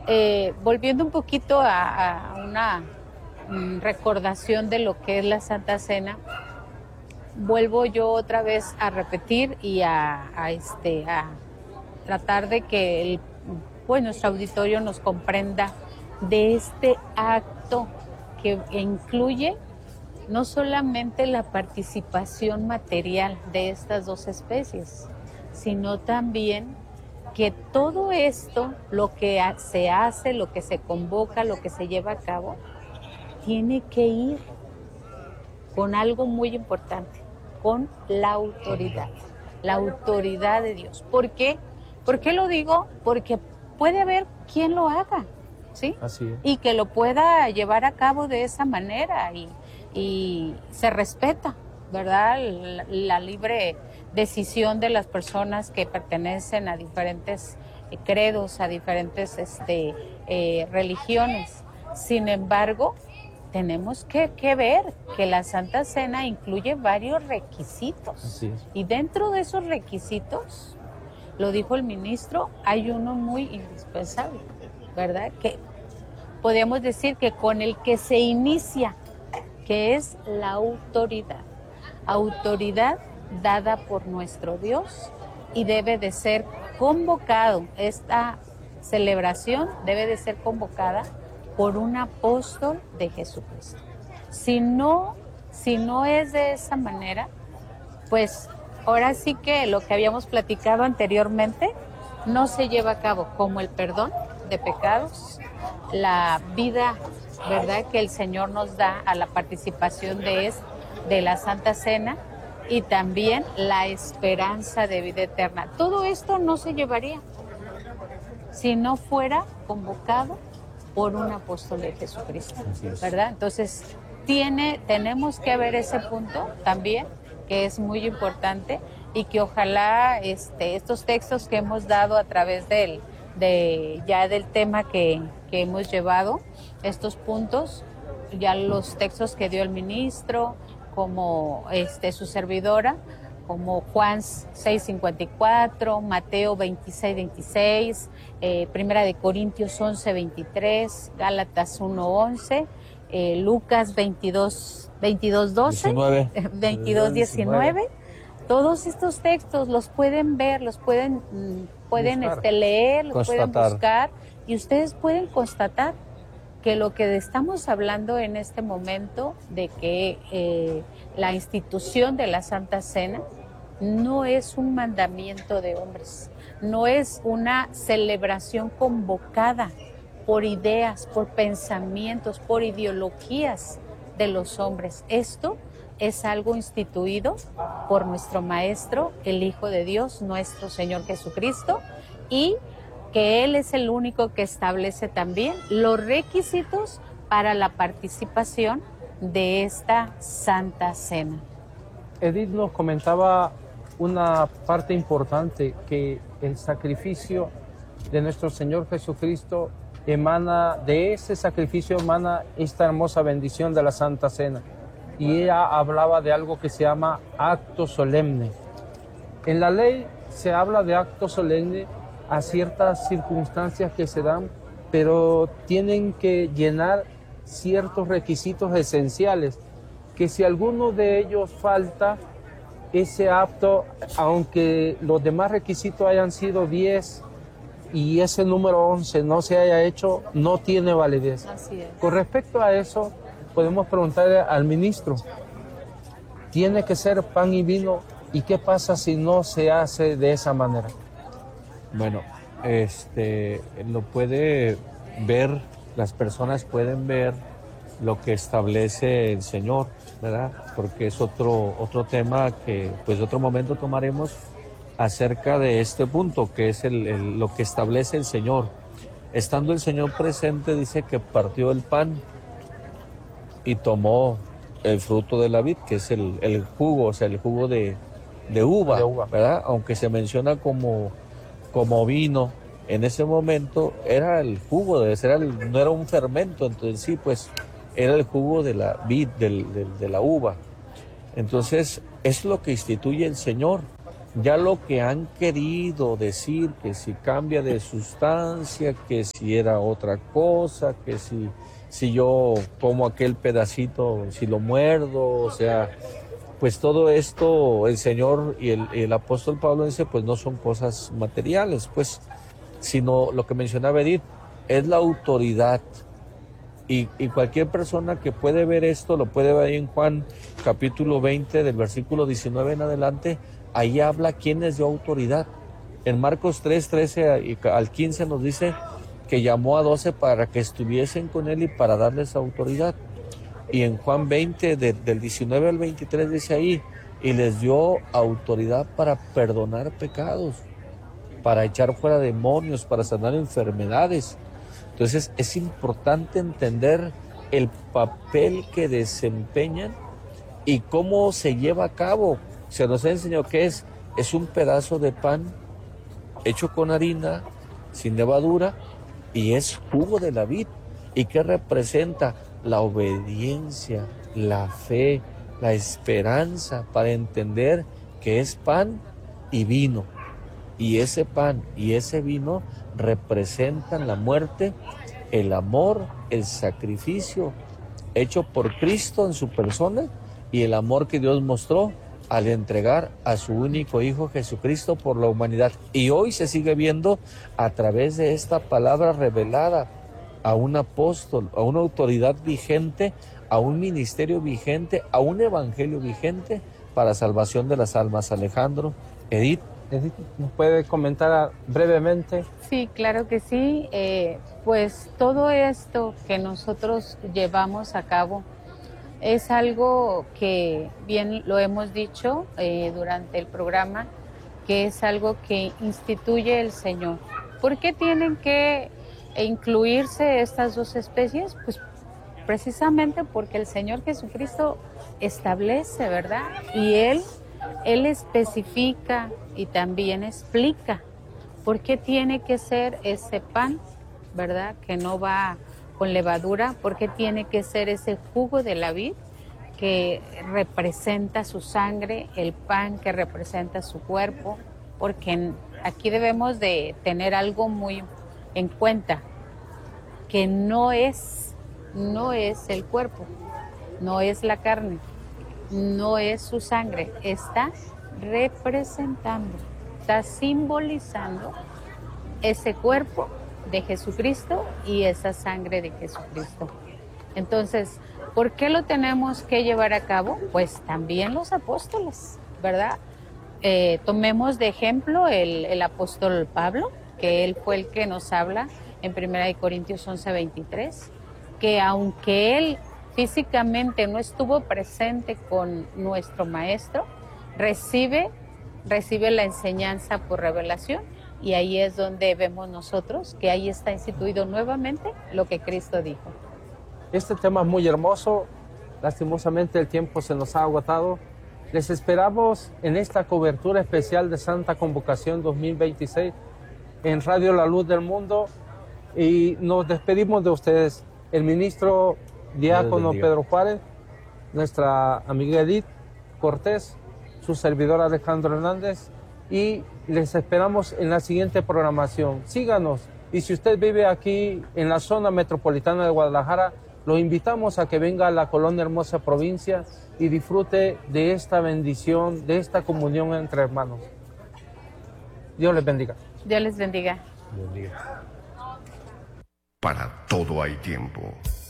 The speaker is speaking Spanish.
volviendo un poquito a una recordación de lo que es la Santa Cena, vuelvo yo otra vez a repetir y a tratar de que nuestro auditorio nos comprenda de este acto que incluye no solamente la participación material de estas dos especies, sino también que todo esto, lo que se hace, lo que se convoca, lo que se lleva a cabo, tiene que ir con algo muy importante, con la autoridad de Dios. ¿Por qué? ¿Por qué lo digo? Porque puede haber quien lo haga, ¿sí? Así es. Y que lo pueda llevar a cabo de esa manera y se respeta, ¿verdad? La libre decisión de las personas que pertenecen a diferentes credos, a diferentes religiones. Sin embargo, tenemos que ver que la Santa Cena incluye varios requisitos. Así es. Y dentro de esos requisitos, lo dijo el ministro, hay uno muy indispensable, ¿verdad? Que podemos decir que con el que se inicia, que es la autoridad. Autoridad dada por nuestro Dios y debe de ser convocado. Esta celebración debe de ser convocada por un apóstol de Jesucristo. Si no es de esa manera, pues ahora sí que lo que habíamos platicado anteriormente no se lleva a cabo, como el perdón de pecados, la vida, ¿verdad?, que el Señor nos da a la participación de la Santa Cena, y también la esperanza de vida eterna. Todo esto no se llevaría si no fuera convocado por un apóstol de Jesucristo, ¿verdad? Entonces, tenemos que ver ese punto también, que es muy importante, y que ojalá estos textos que hemos dado a través del tema que hemos llevado, estos puntos, ya los textos que dio el ministro, como su servidora, como Juan 6:54, Mateo 26:26, Primera de Corintios 11:23, Gálatas 1:11, Lucas 22:12, 22:19. Todos estos textos los pueden ver, los pueden leer, los pueden buscar, y ustedes pueden constatar que lo que estamos hablando en este momento, de que la institución de la Santa Cena no es un mandamiento de hombres, no es una celebración convocada por ideas, por pensamientos, por ideologías de los hombres. Esto es algo instituido por nuestro Maestro, el Hijo de Dios, nuestro Señor Jesucristo, y que Él es el único que establece también los requisitos para la participación de esta Santa Cena. Edith nos comentaba una parte importante, que el sacrificio de nuestro Señor Jesucristo de ese sacrificio emana esta hermosa bendición de la Santa Cena. Y ella hablaba de algo que se llama acto solemne. En la ley se habla de acto solemne a ciertas circunstancias que se dan, pero tienen que llenar ciertos requisitos esenciales, que si alguno de ellos falta, ese acto, aunque los demás requisitos hayan sido 10 y ese número 11 no se haya hecho, no tiene validez. Así es. Con respecto a eso, podemos preguntarle al ministro, ¿tiene que ser pan y vino? ¿Y qué pasa si no se hace de esa manera? Bueno, lo puede ver, las personas pueden ver lo que establece el Señor, ¿verdad? Porque es otro tema que, pues, de otro momento tomaremos acerca de este punto, que es lo que establece el Señor. Estando el Señor presente, dice que partió el pan y tomó el fruto de la vid, que es el jugo, o sea, el jugo de uva, ¿verdad? Aunque se menciona como vino, en ese momento era el jugo, no era un fermento, entonces sí, pues era el jugo de la vid, de la uva. Entonces es lo que instituye el Señor, Ya lo que han querido decir, que si cambia de sustancia, que si era otra cosa, que si yo como aquel pedacito, si lo muerdo, o sea, pues todo esto el Señor y el apóstol Pablo dice, pues no son cosas materiales, pues, sino lo que mencionaba Edith, es la autoridad. Y cualquier persona que puede ver esto, lo puede ver ahí en Juan capítulo 20, del versículo 19 en adelante, ahí habla quién es de autoridad. En Marcos 3, 13 al 15 nos dice que llamó a 12 para que estuviesen con él y para darles autoridad. Y en Juan 20, del 19 al 23 dice ahí, y les dio autoridad para perdonar pecados, para echar fuera demonios, para sanar enfermedades. Entonces es importante entender el papel que desempeñan y cómo se lleva a cabo. Se nos enseñó que es un pedazo de pan hecho con harina, sin levadura, y es jugo de la vid. ¿Y qué representa? La obediencia, la fe, la esperanza para entender que es pan y vino. Y ese pan y ese vino representan la muerte, el amor, el sacrificio hecho por Cristo en su persona y el amor que Dios mostró al entregar a su único Hijo Jesucristo por la humanidad. Y hoy se sigue viendo a través de esta palabra revelada a un apóstol, a una autoridad vigente, a un ministerio vigente, a un evangelio vigente para salvación de las almas. Alejandro, Edith. Edith, ¿nos puede comentar brevemente? Sí, claro que sí. Pues todo esto que nosotros llevamos a cabo es algo que, bien lo hemos dicho durante el programa, que es algo que instituye el Señor. ¿Por qué tienen que incluirse estas dos especies? Pues precisamente porque el Señor Jesucristo establece, ¿verdad? Y Él especifica y también explica por qué tiene que ser ese pan, ¿verdad? Que no va con levadura, por qué tiene que ser ese jugo de la vid que representa su sangre, el pan que representa su cuerpo, porque aquí debemos de tener algo muy en cuenta, que no es el cuerpo, no es la carne, no es su sangre, está representando, está simbolizando ese cuerpo de Jesucristo y esa sangre de Jesucristo. Entonces, ¿por qué lo tenemos que llevar a cabo? Pues también los apóstoles, ¿verdad? Tomemos de ejemplo el apóstol Pablo, que él fue el que nos habla en 1 Corintios 11:23, que aunque él físicamente no estuvo presente con nuestro maestro, recibe la enseñanza por revelación, y ahí es donde vemos nosotros que ahí está instituido nuevamente lo que Cristo dijo. Este tema es muy hermoso, lastimosamente el tiempo se nos ha agotado. Les esperamos en esta cobertura especial de Santa Convocación 2026 en Radio La Luz del Mundo, y nos despedimos de ustedes. El ministro diácono Pedro Juárez, nuestra amiga Edith Cortés, su servidor Alejandro Hernández, y les esperamos en la siguiente programación. Síganos, y si usted vive aquí en la zona metropolitana de Guadalajara, lo invitamos a que venga a la Colonia Hermosa Provincia y disfrute de esta bendición, de esta comunión entre hermanos. Dios les bendiga. Dios les bendiga. Bendiga. Para todo hay tiempo